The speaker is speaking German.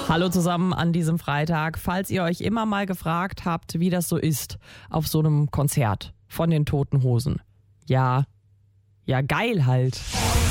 Hallo zusammen an diesem Freitag. Falls ihr euch immer mal gefragt habt, wie das so ist auf so einem Konzert von den Toten Hosen. Ja, geil halt.